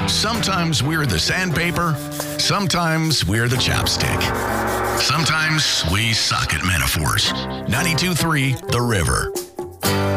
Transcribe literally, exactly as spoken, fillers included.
Sometimes we're the sandpaper, sometimes we're the chapstick. Sometimes we suck at metaphors. ninety-two point three The River.